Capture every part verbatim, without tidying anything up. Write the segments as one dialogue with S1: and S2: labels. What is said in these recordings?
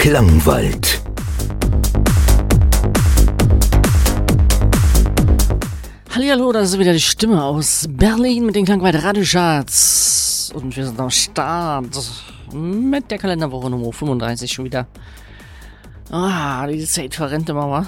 S1: Klangwald.
S2: Hallihallo, das ist wieder die Stimme aus Berlin mit den Klangwald Radiocharts. Und wir sind am Start mit der Kalenderwoche Nummer fünfunddreißig schon wieder. Ah, die Zeit verrennt immer mal.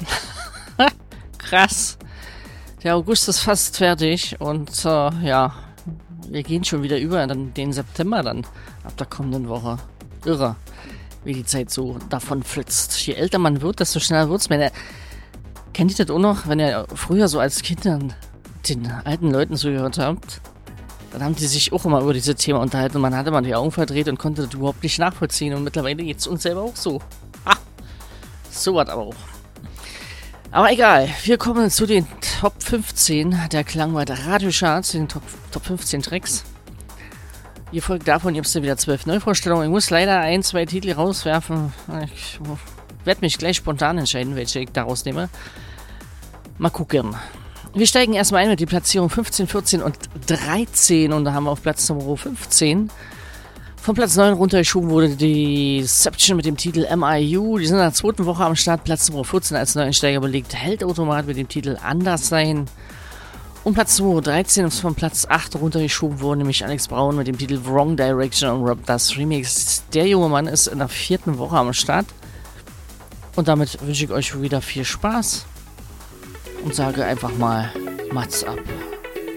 S2: Krass. Der August ist fast fertig und äh, ja, wir gehen schon wieder über in den September dann ab der kommenden Woche. Irre, wie die Zeit so davon flitzt. Je älter man wird, desto schneller wird's. Meine, kennt ihr das auch noch, wenn ihr früher so als Kind dann den alten Leuten zugehört habt? Dann haben die sich auch immer über dieses Thema unterhalten und man hatte mal die Augen verdreht und konnte das überhaupt nicht nachvollziehen. Und mittlerweile geht es uns selber auch so. Ha! So was aber auch. Aber egal, wir kommen zu den Top fünfzehn der Klangwald Radiocharts, den Top, Top fünfzehn Tracks. Ihr folgt davon, gibt es wieder zwölf Neuvorstellungen. Ich muss leider ein, zwei Titel rauswerfen. Ich werde mich gleich spontan entscheiden, welche ich daraus nehme. Mal gucken. Wir steigen erstmal ein mit die Platzierung fünfzehn, vierzehn und dreizehn. Und da haben wir auf Platz Nummer fünfzehn von Platz neun runtergeschoben wurde die Deception mit dem Titel M I U. Die sind in der zweiten Woche am Start. Platz Nummer vierzehn als Neueinsteiger belegt Heldautomat mit dem Titel Anders sein. Und Platz Nummer dreizehn ist von Platz acht runtergeschoben worden, nämlich Alex Braun mit dem Titel Wrong Direction und Rob Das Remix. Der junge Mann ist in der vierten Woche am Start. Und damit wünsche ich euch wieder viel Spaß und sage einfach mal Mats ab.